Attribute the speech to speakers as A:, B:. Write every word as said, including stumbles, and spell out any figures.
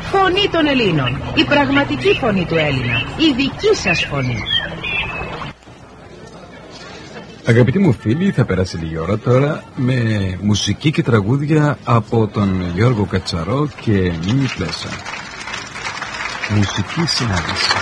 A: Φωνή των Ελλήνων. Η πραγματική φωνή του Έλληνα. Η δική σας φωνή.
B: Αγαπητοί μου φίλοι, θα περάσει λίγη ώρα τώρα με μουσική και τραγούδια από τον Γιώργο Κατσαρό και Μίμη Πλέσα. Μουσική συνάντηση.